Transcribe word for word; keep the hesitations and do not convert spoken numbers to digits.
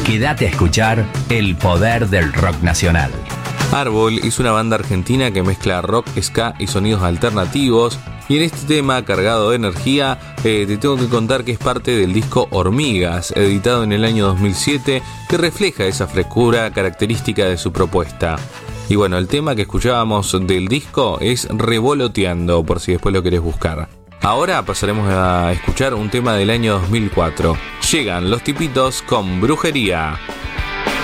Quédate a escuchar el poder del rock nacional. Árbol es una banda argentina que mezcla rock, ska y sonidos alternativos. Y en este tema cargado de energía, eh, te tengo que contar que es parte del disco Hormigas, editado en el año dos mil siete, que refleja esa frescura característica de su propuesta. Y bueno, el tema que escuchábamos del disco es Revoloteando, por si después lo querés buscar. Ahora pasaremos a escuchar un tema del año dos mil cuatro. Llegan Los Tipitos con Brujería.